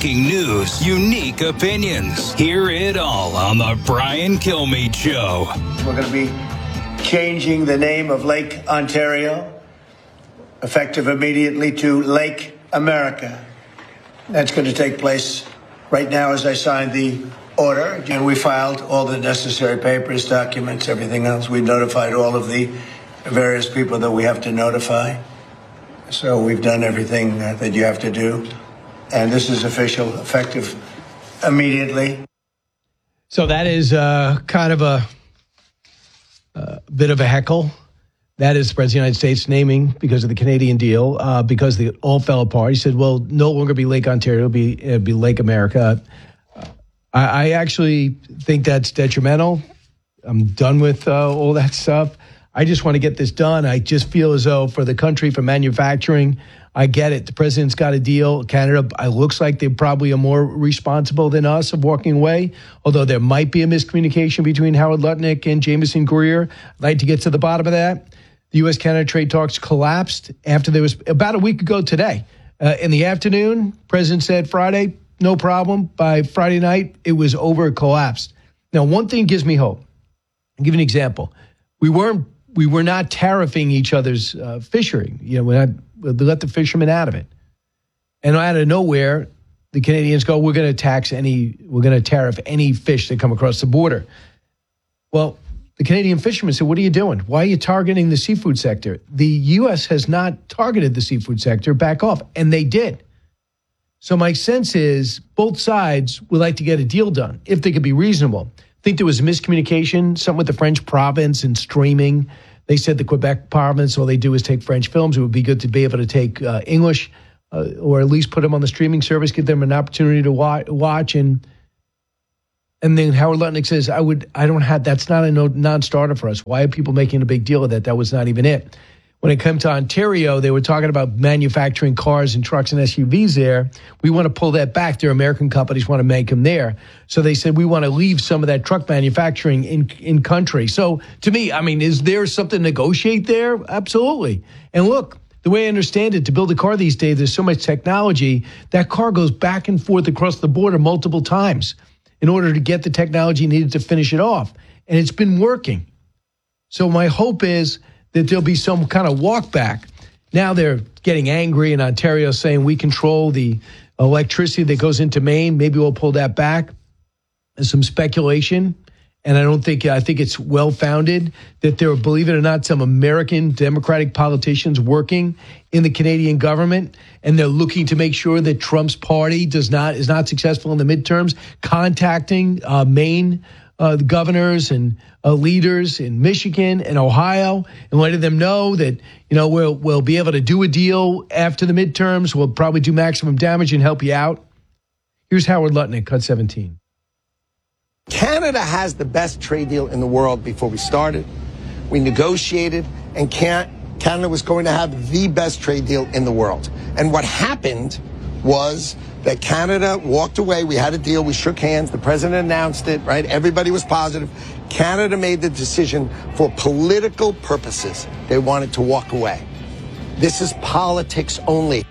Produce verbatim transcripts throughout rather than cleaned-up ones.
breaking news, unique opinions. Hear it all on the Brian Kilmeade Show. We're going to be changing the name of Lake Ontario, effective immediately, to Lake America. That's going to take place right now as I sign the order. And we filed all the necessary papers, documents, everything else. We notified all of the various people that we have to notify. So we've done everything uh, that you have to do. And this is official, effective immediately. So that is uh, kind of a, a bit of a heckle. That is the President of the United States naming because of the Canadian deal, uh, because they all fell apart. He said, well, no longer be Lake Ontario, it'll be, it'll be Lake America. Uh, I, I actually think that's detrimental. I'm done with uh, all that stuff. I just want to get this done. I just feel as though for the country, for manufacturing, I get it. The president's got a deal. Canada, it looks like they probably are more responsible than us of walking away, although there might be a miscommunication between Howard Lutnick and Jameson Greer. I'd like to get to the bottom of that. The U S Canada trade talks collapsed after there was, about a week ago today, uh, in the afternoon, president said Friday, no problem. By Friday night, it was over, it collapsed. Now, one thing gives me hope. I'll give you an example. We weren't, we were not tariffing each other's uh, fishing. You know, we had, we let the fishermen out of it. And out of nowhere, the Canadians go, we're going to tax any, we're going to tariff any fish that come across the border. Well, the Canadian fishermen said, what are you doing? Why are you targeting the seafood sector? The U S has not targeted the seafood sector. Back off. And they did. So my sense is both sides would like to get a deal done if they could be reasonable. I think there was a miscommunication, something with the French province and streaming. They said the Quebec province, all they do is take French films. It would be good to be able to take uh, English uh, or at least put them on the streaming service, give them an opportunity to wa- watch. And And then Howard Lutnick says, I would, I don't have, that's not a no, non-starter for us. Why are people making a big deal of that? That was not even it. When it came to Ontario, they were talking about manufacturing cars and trucks and S U Vs there. We want to pull that back. Their American companies want to make them there. So they said, we want to leave some of that truck manufacturing in, in country. So to me, I mean, is there something to negotiate there? Absolutely. And look, the way I understand it, to build a car these days, there's so much technology. That car goes back and forth across the border multiple times in order to get the technology needed to finish it off. And it's been working. So my hope is that there'll be some kind of walk back. Now they're getting angry in Ontario saying we control the electricity that goes into Maine. Maybe we'll pull that back. There's some speculation. And I don't think, I think it's well-founded that there are, believe it or not, some American Democratic politicians working in the Canadian government, and they're looking to make sure that Trump's party does not, is not successful in the midterms, contacting uh, Maine uh, governors and uh, leaders in Michigan and Ohio and letting them know that, you know, we'll, we'll be able to do a deal after the midterms. We'll probably do maximum damage and help you out. Here's Howard Lutnick, cut seventeen. Canada has the best trade deal in the world before we started. We negotiated, and Canada was going to have the best trade deal in the world. And what happened was that Canada walked away. We had a deal. We shook hands. The president announced it, right? Everybody was positive. Canada made the decision for political purposes. They wanted to walk away. This is politics only.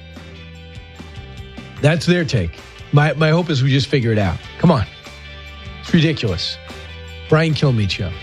That's their take. My, my hope is we just figure it out. Come on. It's ridiculous. Brian Kilmeade Show.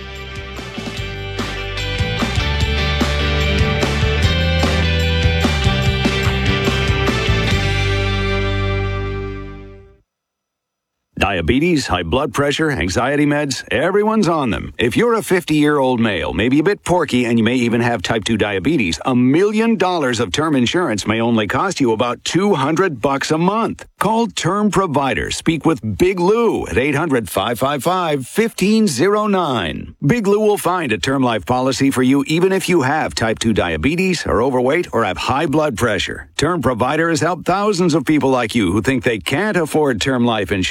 Diabetes, high blood pressure, anxiety meds, everyone's on them. If you're a fifty-year-old male, maybe a bit porky, and you may even have type two diabetes, a million dollars of term insurance may only cost you about two hundred bucks a month. Call Term Provider. Speak with Big Lou at eight hundred, five five five, one five zero nine. Big Lou will find a term life policy for you even if you have type two diabetes, are overweight, or have high blood pressure. Term Provider has helped thousands of people like you who think they can't afford term life insurance.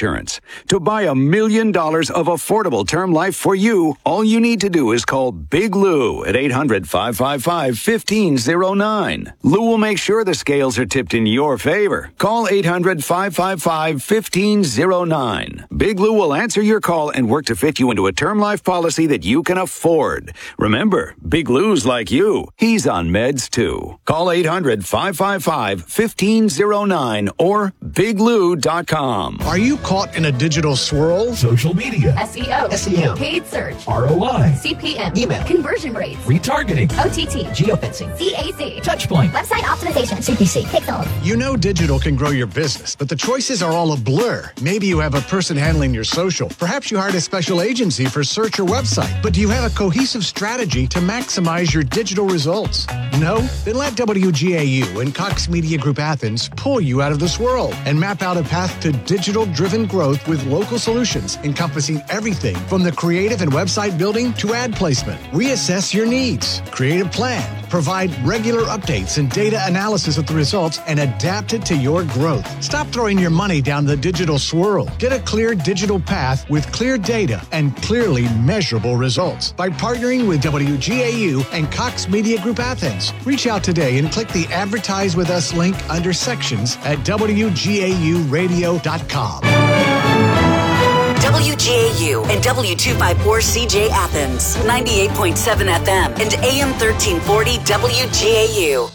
To buy a million dollars of affordable term life for you, all you need to do is call Big Lou at eight hundred, five five five, one five zero nine. Lou will make sure the scales are tipped in your favor. Call eight hundred, five five five, one five zero nine. Big Lou will answer your call and work to fit you into a term life policy that you can afford. Remember, Big Lou's like you. He's on meds too. Call eight hundred, five five five, one five zero nine or big lou dot com. Are you caught in a digital swirl? Social media, S E O, S E M, paid search, R O I, C P M, email, conversion rates, retargeting, O T T, geofencing, C A C, touchpoint, website optimization, C P C, pixels. You know digital can grow your business, but the choices are all a blur. Maybe you have a person handling your social. Perhaps you hired a special agency for search or website. But do you have a cohesive strategy to maximize your digital results? No? Then let W G A U and Cox Media Group Athens pull you out of this world and map out a path to digital-driven growth with local solutions encompassing everything from the creative and website building to ad placement. Reassess your needs, create a plan, provide regular updates and data analysis of the results, and adapt it to your growth. Stop throwing your money down the digital swirl. Get a clear digital path with clear data and clearly measurable results by partnering with W G A U and Cox Media Group Athens. Reach out today and click the Advertise With Us link under sections at W G A U radio dot com. W G A U and W two fifty-four C J Athens, ninety-eight point seven F M and A M thirteen forty W G A U.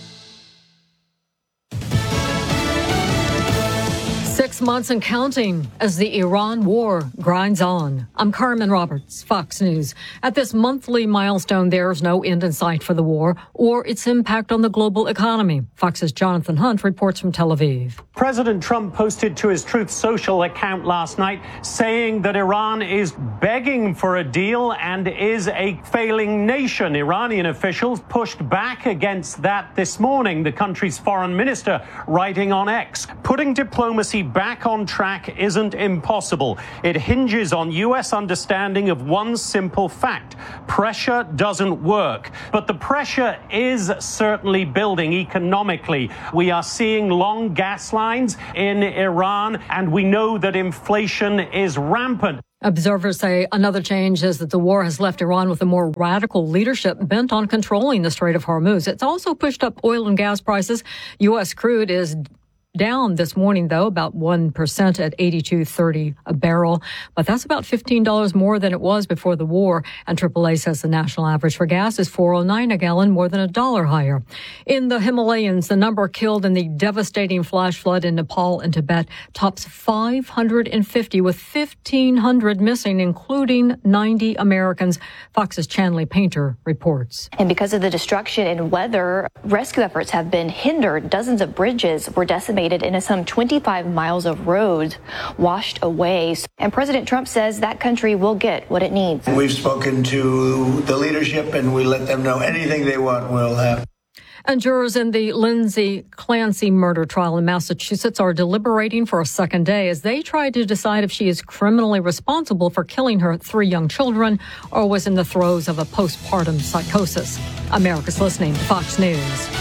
Six months and counting as the Iran war grinds on. I'm Carmen Roberts, Fox News. At this monthly milestone, there's no end in sight for the war or its impact on the global economy. Fox's Jonathan Hunt reports from Tel Aviv. President Trump posted to his Truth Social account last night saying that Iran is begging for a deal and is a failing nation. Iranian officials pushed back against that this morning. The country's foreign minister writing on X, putting diplomacy back on track isn't impossible. It hinges on U S understanding of one simple fact. Pressure doesn't work. But the pressure is certainly building economically. We are seeing long gas lines in Iran, and we know that inflation is rampant. Observers say another change is that the war has left Iran with a more radical leadership bent on controlling the Strait of Hormuz. It's also pushed up oil and gas prices. U S crude is down this morning, though, about one percent at eighty-two thirty a barrel. But that's about fifteen dollars more than it was before the war. And triple A says the national average for gas is four oh nine a gallon, more than a dollar higher. In the Himalayas, the number killed in the devastating flash flood in Nepal and Tibet tops five hundred fifty, with fifteen hundred missing, including ninety Americans. Fox's Chanley Painter reports. And because of the destruction and weather, rescue efforts have been hindered. Dozens of bridges were decimated into some twenty-five miles of roads washed away. And President Trump says that country will get what it needs. We've spoken to the leadership and we let them know anything they want will happen. And jurors in the Lindsay Clancy murder trial in Massachusetts are deliberating for a second day as they try to decide if she is criminally responsible for killing her three young children or was in the throes of a postpartum psychosis. America's listening to Fox News.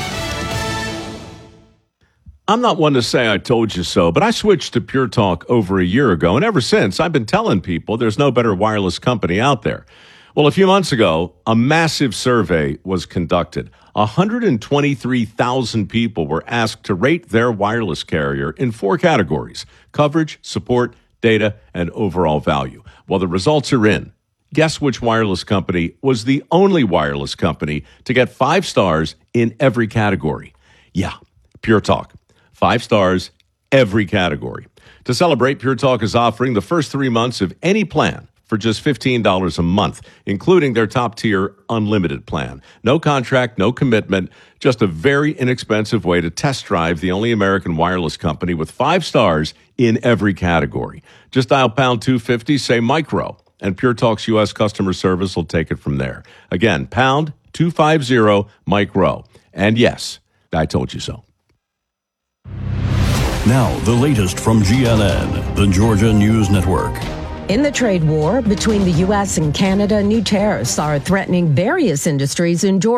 I'm not one to say I told you so, but I switched to Pure Talk over a year ago, and ever since, I've been telling people there's no better wireless company out there. Well, a few months ago, a massive survey was conducted. one hundred twenty-three thousand people were asked to rate their wireless carrier in four categories: coverage, support, data, and overall value. Well, the results are in. Guess which wireless company was the only wireless company to get five stars in every category? Yeah, Pure Talk. Five stars, every category. To celebrate, Pure Talk is offering the first three months of any plan for just fifteen dollars a month, including their top-tier unlimited plan. No contract, no commitment, just a very inexpensive way to test drive the only American wireless company with five stars in every category. Just dial pound two fifty, say micro, and Pure Talk's U S customer service will take it from there. Again, pound two fifty, micro. And yes, I told you so. Now, the latest from G N N, the Georgia News Network. In the trade war between the U S and Canada, new tariffs are threatening various industries in Georgia.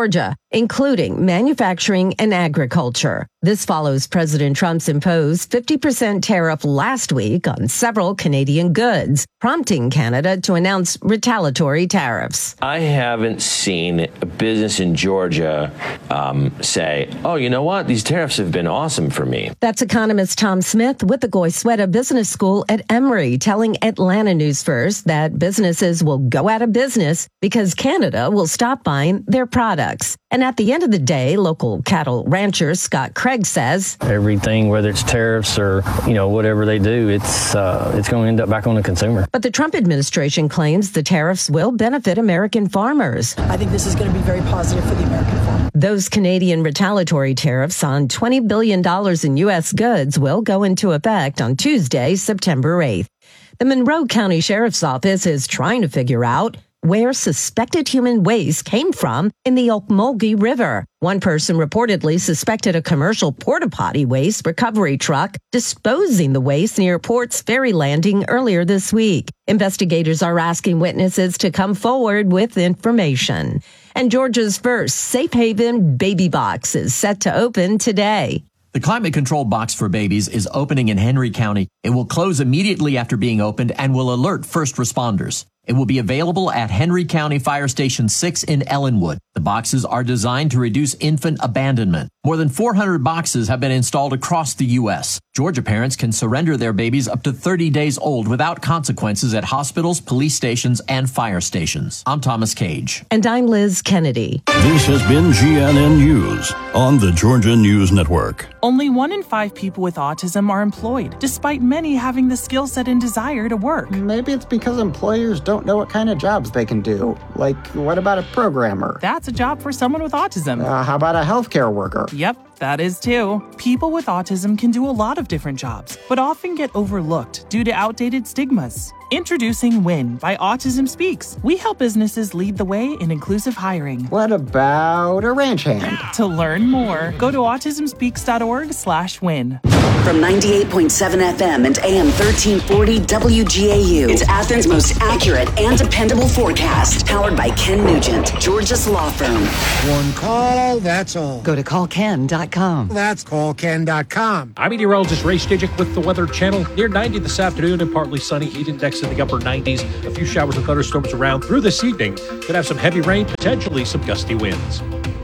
including manufacturing and agriculture. This follows President Trump's imposed fifty percent tariff last week on several Canadian goods, prompting Canada to announce retaliatory tariffs. I haven't seen a business in Georgia um, say, oh, you know what? These tariffs have been awesome for me. That's economist Tom Smith with the Goizueta Business School at Emory telling Atlanta News First that businesses will go out of business because Canada will stop buying their products. And at the end of the day, local cattle rancher Scott Craig says, everything, whether it's tariffs or, you know, whatever they do, it's uh, it's going to end up back on the consumer. But the Trump administration claims the tariffs will benefit American farmers. I think this is going to be very positive for the American farmer. Those Canadian retaliatory tariffs on twenty billion dollars in U S goods will go into effect on Tuesday, September eighth. The Monroe County Sheriff's Office is trying to figure out where suspected human waste came from in the Okmulgee River. One person reportedly suspected a commercial porta-potty waste recovery truck disposing the waste near Port's Ferry Landing earlier this week. Investigators are asking witnesses to come forward with information. And Georgia's first safe haven baby box is set to open today. The climate control box for babies is opening in Henry County. It will close immediately after being opened and will alert first responders. It will be available at Henry County Fire Station six in Ellenwood. The boxes are designed to reduce infant abandonment. More than four hundred boxes have been installed across the U S. Georgia parents can surrender their babies up to thirty days old without consequences at hospitals, police stations, and fire stations. I'm Thomas Cage. And I'm Liz Kennedy. This has been G N N News on the Georgia News Network. Only one in five people with autism are employed, despite many having the skill set and desire to work. Maybe it's because employers don't know what kind of jobs they can do. Like, what about a programmer? That's a job for someone with autism. Uh, how about a healthcare worker? Yep, that is too. People with autism can do a lot of different jobs, but often get overlooked due to outdated stigmas. Introducing WIN by Autism Speaks. We help businesses lead the way in inclusive hiring. What about a ranch hand? To learn more, go to autism speaks dot org slash win. From ninety-eight point seven F M and A M thirteen forty W G A U, it's Athens' most accurate and dependable forecast. Powered by Ken Nugent, Georgia's law firm. One call, that's all. Go to call ken dot com. That's call ken dot com. I'm meteorologist Ray Stijic with the Weather Channel. Near ninety this afternoon and partly sunny. Heat index in the upper nineties. A few showers and thunderstorms around through this evening. Could have some heavy rain, potentially some gusty winds.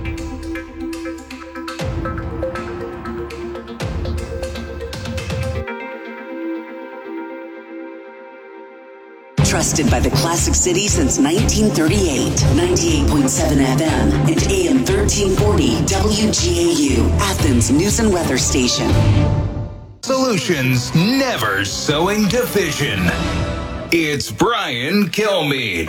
Trusted by the Classic City since nineteen thirty-eight. ninety-eight point seven F M and A M thirteen forty W G A U, Athens News and Weather Station. Solutions never sowing division. It's Brian Kilmeade.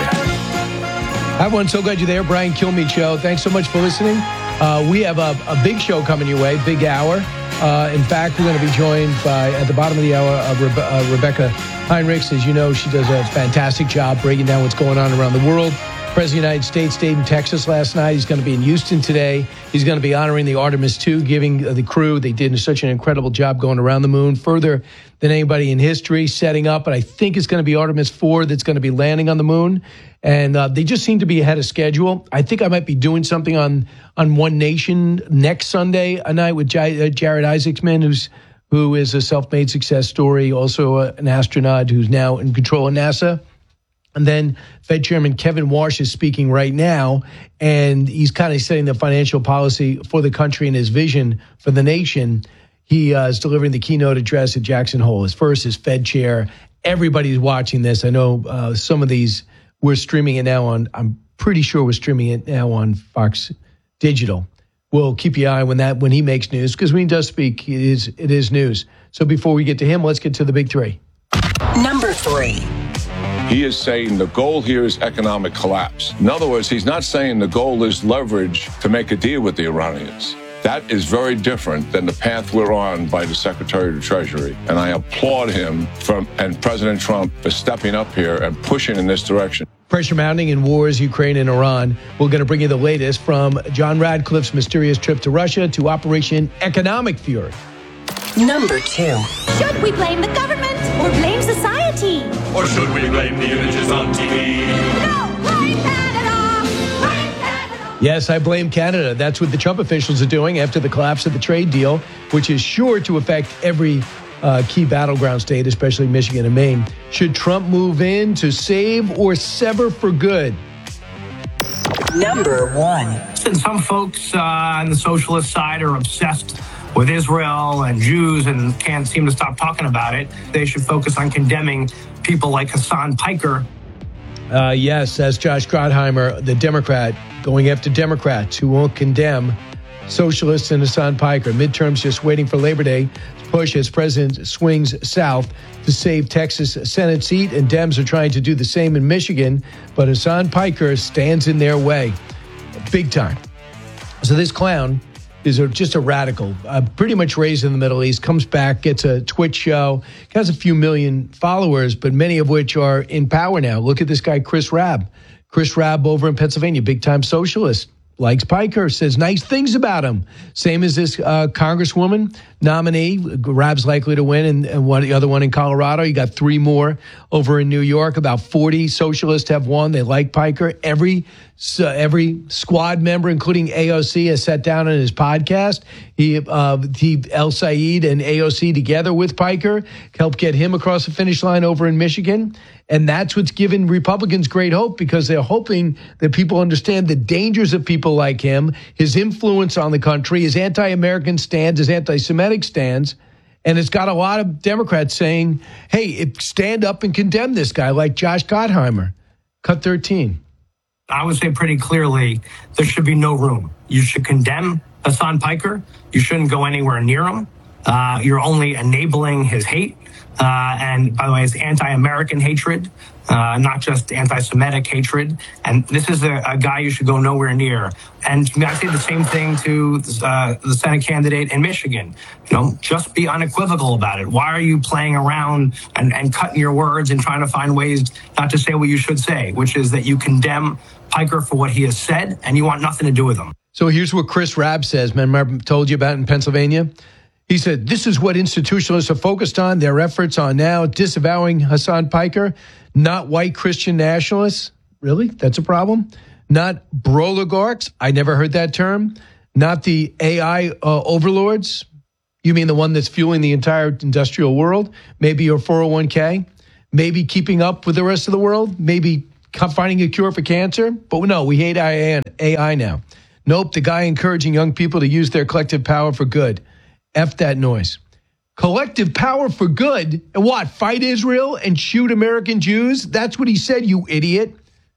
Hi, everyone. So glad you're there. Brian Kilmeade Show. Thanks so much for listening. Uh, we have a, a big show coming your way, big hour. Uh, in fact, we're going to be joined by, at the bottom of the hour, uh, Rebe- uh, Rebecca Heinrichs. As you know, she does a fantastic job breaking down what's going on around the world. President of the United States stayed in Texas last night. He's going to be in Houston today. He's going to be honoring the Artemis two, giving the crew, they did such an incredible job going around the moon, further than anybody in history, setting up. But I think it's going to be Artemis four that's going to be landing on the moon. And uh, they just seem to be ahead of schedule. I think I might be doing something on, on One Nation next Sunday a night with J- uh, Jared Isaacman, who's who is a self-made success story, also uh, an astronaut who's now in control of NASA. And then Fed Chairman Kevin Warsh is speaking right now, and he's kind of setting the financial policy for the country and his vision for the nation. He uh, is delivering the keynote address at Jackson Hole. His first as Fed chair. Everybody's watching this. I know uh, some of these, we're streaming it now on, I'm pretty sure we're streaming it now on Fox Digital. We'll keep your eye when that when he makes news, because when he does speak, it is it is news. So before we get to him, let's get to the big three. Number three. He is saying the goal here is economic collapse. In other words, he's not saying the goal is leverage to make a deal with the Iranians. That is very different than the path we're on by the Secretary of the Treasury. And I applaud him from, and President Trump for stepping up here and pushing in this direction. Pressure mounting in wars, Ukraine and Iran. We're going to bring you the latest from John Radcliffe's mysterious trip to Russia to Operation Economic Fury. Number two. Should we blame the government or blame society? Or should we blame the images on T V? No, blame Canada! Blame Canada! Yes, I blame Canada. That's what the Trump officials are doing after the collapse of the trade deal, which is sure to affect every uh, key battleground state, especially Michigan and Maine. Should Trump move in to save or sever for good? Number one. Since some folks uh, on the socialist side are obsessed with Israel and Jews and can't seem to stop talking about it, they should focus on condemning people like Hassan Piker. Uh, yes, as Josh Gottheimer, the Democrat, going after Democrats who won't condemn socialists and Hassan Piker. Midterms just waiting for Labor Day to push as President swings south to save Texas Senate seat, and Dems are trying to do the same in Michigan, but Hassan Piker stands in their way big time. So this clown is a, just a radical, uh, pretty much raised in the Middle East, comes back, gets a Twitch show, has a few million followers, but many of which are in power now. Look at this guy, Chris Rabb. Chris Rabb over in Pennsylvania, big-time socialist, likes Piker, says nice things about him. Same as this uh, Congresswoman nominee. Rabb's likely to win, and, and one, the other one in Colorado. You got three more over in New York. About forty socialists have won. They like Piker. Every uh, every squad member, including A O C, has sat down on his podcast. He, uh, he El Sayed and A O C together with Piker helped get him across the finish line over in Michigan. And that's what's given Republicans great hope, because they're hoping that people understand the dangers of people like him, his influence on the country, his anti-American stands, his anti-Semitic stands. And it's got a lot of Democrats saying, hey, stand up and condemn this guy, like Josh Gottheimer. Cut thirteen. I would say pretty clearly there should be no room. You should condemn Hassan Piker. You shouldn't go anywhere near him. Uh, you're only enabling his hate. Uh, and by the way, it's anti-American hatred, uh, not just anti-Semitic hatred. And this is a, a guy you should go nowhere near. And I say the same thing to uh, the Senate candidate in Michigan. You know, just be unequivocal about it. Why are you playing around and, and cutting your words and trying to find ways not to say what you should say, which is that you condemn Piker for what he has said and you want nothing to do with him. So here's what Chris Rabb says. Remember I told you about in Pennsylvania? He said, this is what institutionalists are focused on. Their efforts are now disavowing Hassan Piker, not white Christian nationalists. Really? That's a problem? Not broligarchs. I never heard that term. Not the A I uh, overlords. You mean the one that's fueling the entire industrial world? Maybe your four oh one k? Maybe keeping up with the rest of the world? Maybe finding a cure for cancer? But no, we hate A I now. Nope, the guy encouraging young people to use their collective power for good. F that noise. Collective power for good. And what? Fight Israel and shoot American Jews? That's what he said, you idiot.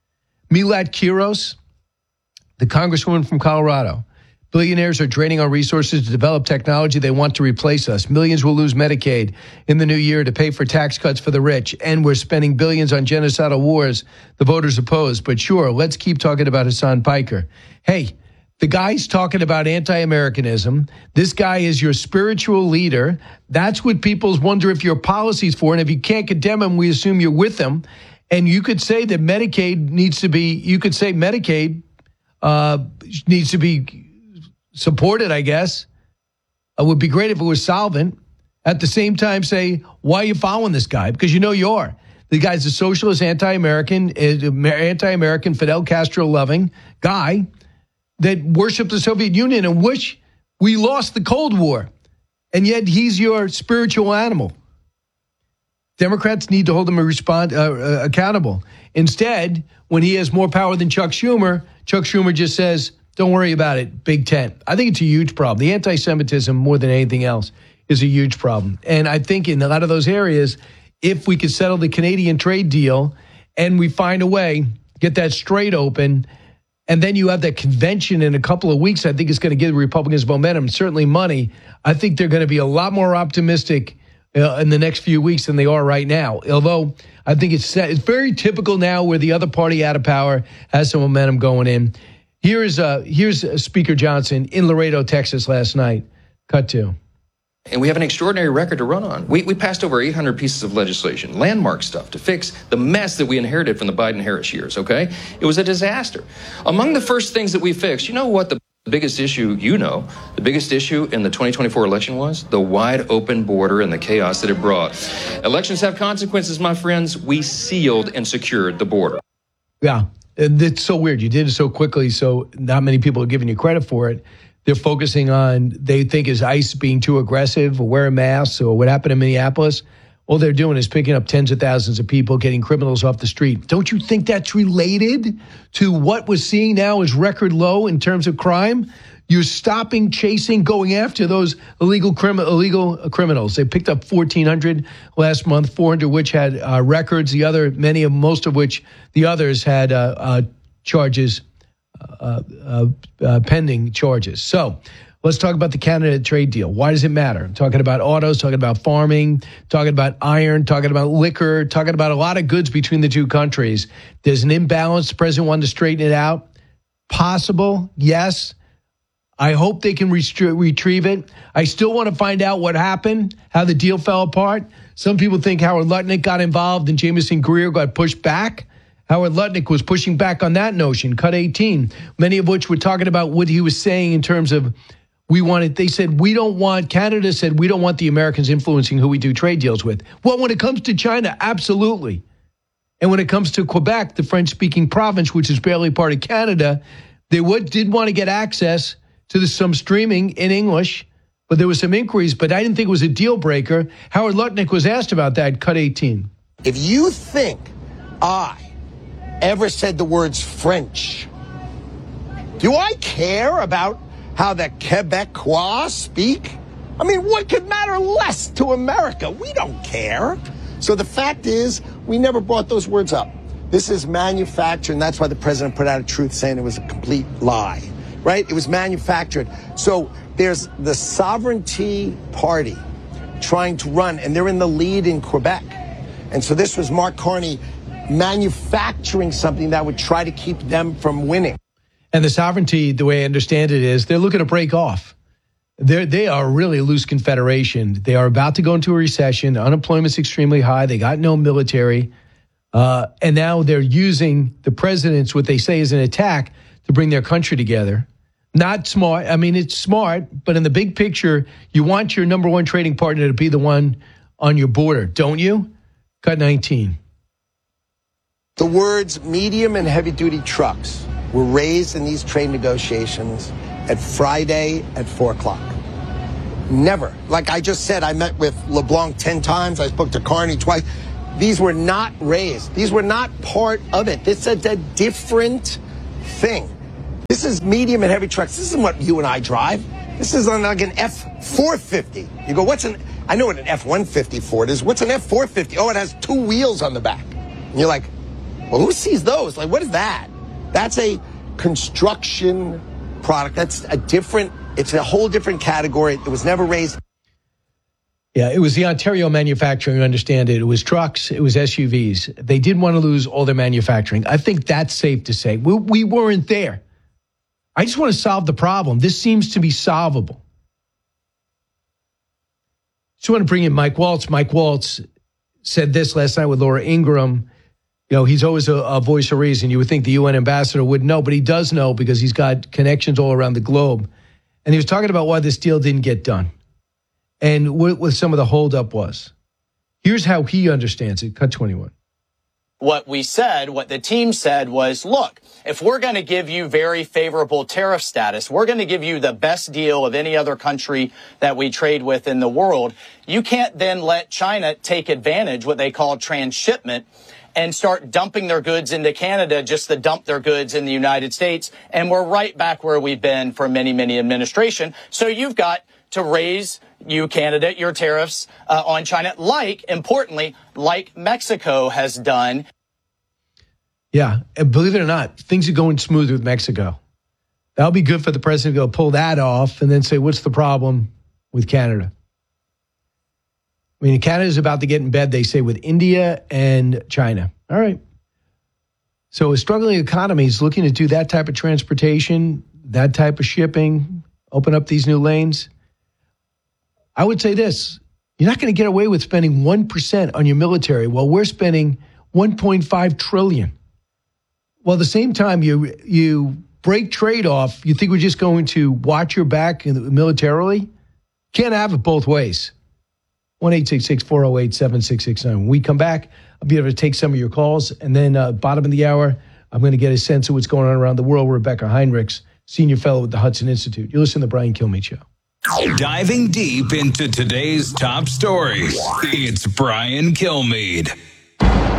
Milat Kiros, the congresswoman from Colorado. Billionaires are draining our resources to develop technology. They want to replace us. Millions will lose Medicaid in the new year to pay for tax cuts for the rich. And we're spending billions on genocidal wars the voters oppose. But sure, let's keep talking about Hassan Piker. Hey, the guy's talking about anti-Americanism. This guy is your spiritual leader. That's what people wonder if your policy's for. And if you can't condemn him, we assume you're with him. And you could say that Medicaid needs to be, you could say Medicaid uh, needs to be supported, I guess. It would be great if it was solvent. At the same time, say, why are you following this guy? Because you know you are. The guy's a socialist, anti-American, anti-American, Fidel Castro-loving guy that worshiped the Soviet Union and wish we lost the Cold War. And yet he's your spiritual animal. Democrats need to hold him respond, uh, uh, accountable. Instead, when he has more power than Chuck Schumer, Chuck Schumer just says, don't worry about it, Big Tent. I think it's a huge problem. The anti-Semitism, more than anything else, is a huge problem. And I think in a lot of those areas, if we could settle the Canadian trade deal and we find a way, get that straight open, and then you have that convention in a couple of weeks, I think it's going to give the Republicans momentum, certainly money. I think they're going to be a lot more optimistic uh, in the next few weeks than they are right now. Although I think it's it's very typical now where the other party out of power has some momentum going in. Here's uh, here's Speaker Johnson in Laredo, Texas last night. Cut to. And we have an extraordinary record to run on. We, we passed over eight hundred pieces of legislation, landmark stuff, to fix the mess that we inherited from the Biden-Harris years, okay? It was a disaster. Among the first things that we fixed, you know what the biggest issue, you know, the biggest issue in the twenty twenty-four election was? The wide open border and the chaos that it brought. Elections have consequences, my friends. We sealed and secured the border. Yeah, And it's so weird. You did it so quickly, so not many people are giving you credit for it. They're focusing on, they think is ICE being too aggressive or wearing masks or what happened in Minneapolis. All they're doing is picking up tens of thousands of people, getting criminals off the street. Don't you think that's related to what we're seeing now is record low in terms of crime? You're stopping, chasing, going after those illegal crim- illegal criminals. They picked up fourteen hundred last month, four hundred which had uh, records. The other, many of most of which, the others had uh, uh, charges, uh, uh, uh, pending charges. So let's talk about the Canada trade deal. Why does it matter? I'm talking about autos, talking about farming, talking about iron, talking about liquor, talking about a lot of goods between the two countries. There's an imbalance. The president wanted to straighten it out. Possible, yes. I hope they can restre- retrieve it. I still want to find out what happened, how the deal fell apart. Some people think Howard Lutnick got involved and Jameson Greer got pushed back. Howard Lutnick was pushing back on that notion, cut eighteen, many of which were talking about what he was saying in terms of we wanted, they said, we don't want, Canada said, we don't want the Americans influencing who we do trade deals with. Well, when it comes to China, absolutely. And when it comes to Quebec, the French-speaking province, which is barely part of Canada, they would, did want to get access to the, some streaming in English, but there was some inquiries, but I didn't think it was a deal breaker. Howard Lutnick was asked about that, cut eighteen. If you think I ever said the words French, do I care about how the Quebecois speak? I mean, what could matter less to America? We don't care. So the fact is, we never brought those words up. This is manufactured, and that's why the president put out a truth saying it was a complete lie. Right? It was manufactured. So there's the Sovereignty Party trying to run, and they're in the lead in Quebec. And so this was Mark Carney manufacturing something that would try to keep them from winning. And the Sovereignty, the way I understand it, is they're looking to break off. They're, they are really a loose confederation. They are about to go into a recession. Unemployment's extremely high. They got no military. Uh, and now they're using the president's, what they say is an attack, to bring their country together. Not smart. I mean, it's smart, but in the big picture, you want your number one trading partner to be the one on your border, don't you? Cut nineteen. The words medium and heavy duty trucks were raised in these trade negotiations at Friday at four o'clock. Never. Like I just said, I met with LeBlanc ten times. I spoke to Carney twice. These were not raised. These were not part of it. This is a different thing. This is medium and heavy trucks. This isn't what you and I drive. This is on like an F four fifty. You go, what's an, I know what an F one fifty Ford is. What's an F four fifty? Oh, it has two wheels on the back. And you're like, well, who sees those? Like, what is that? That's a construction product. That's a different, it's a whole different category. It was never raised. Yeah, it was the Ontario manufacturing, you understand it. It was trucks, it was S U Vs. They didn't want to lose all their manufacturing. I think that's safe to say. We, we weren't there. I just want to solve the problem. This seems to be solvable. Just want to bring in Mike Waltz. Mike Waltz said this last night with Laura Ingraham. You know, he's always a, a voice of reason. You would think the U N ambassador would know, but he does know because he's got connections all around the globe. And he was talking about why this deal didn't get done and what, what some of the holdup was. Here's how he understands it. Cut twenty-one. What we said, what the team said was, look, if we're going to give you very favorable tariff status, we're going to give you the best deal of any other country that we trade with in the world. You can't then let China take advantage, what they call transshipment, and start dumping their goods into Canada just to dump their goods in the United States. And we're right back where we've been for many, many administration. So you've got to raise, you, Canada, your tariffs uh, on China, like, importantly, like Mexico has done. Yeah, and believe it or not, things are going smooth with Mexico. That'll be good for the president to go pull that off and then say, what's the problem with Canada? I mean, Canada's about to get in bed, they say, with India and China. All right. So a struggling economy is looking to do that type of transportation, that type of shipping, open up these new lanes. I would say this, you're not going to get away with spending one percent on your military while we're spending one point five trillion dollars. While at the same time you you break trade off, you think we're just going to watch your back militarily? Can't have it both ways. one eight six six, four oh eight, seven six six nine. When we come back, I'll be able to take some of your calls. And then uh, bottom of the hour, I'm going to get a sense of what's going on around the world. Rebecca Heinrichs, senior fellow at the Hudson Institute. You listen to the Brian Kilmeade Show. Diving deep into today's top stories, it's Brian Kilmeade.